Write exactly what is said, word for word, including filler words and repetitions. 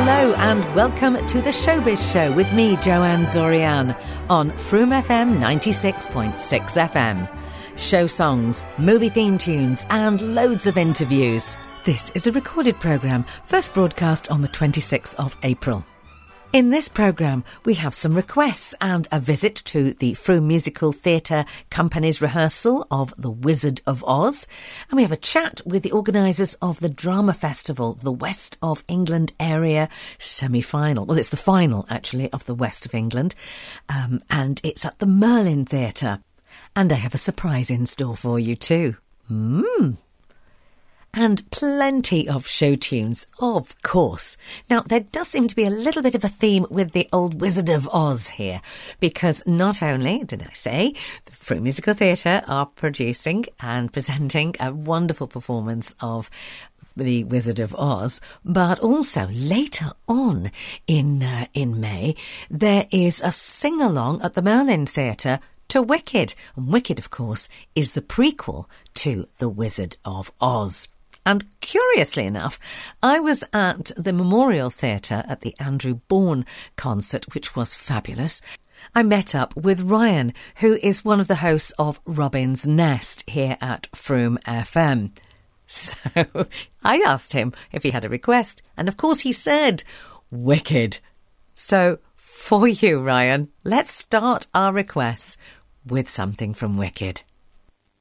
Hello and welcome to the Showbiz Show with me, Joanne Zorian, on Froome F M ninety-six point six F M. Show songs, movie theme tunes and loads of interviews. This is a recorded programme, first broadcast on the twenty-sixth of April. In this programme, we have some requests and a visit to the Froome Musical Theatre Company's rehearsal of The Wizard of Oz. And we have a chat with the organisers of the drama festival, the West of England Area Semi-Final. Well, it's the final, actually, of the West of England. Um, and it's at the Merlin Theatre. And I have a surprise in store for you too. Mmm. And plenty of show tunes, of course. Now, there does seem to be a little bit of a theme with the old Wizard of Oz here, because not only, did I say, the Froome Musical Theatre are producing and presenting a wonderful performance of the Wizard of Oz, but also later on in uh, in May, there is a sing-along at the Merlin Theatre to Wicked. And Wicked, of course, is the prequel to the Wizard of Oz. And curiously enough, I was at the Memorial Theatre at the Andrew Bourne concert, which was fabulous. I met up with Ryan, who is one of the hosts of Robin's Nest here at Froome F M. So I asked him if he had a request, and of course he said, Wicked. So for you, Ryan, let's start our requests with something from Wicked.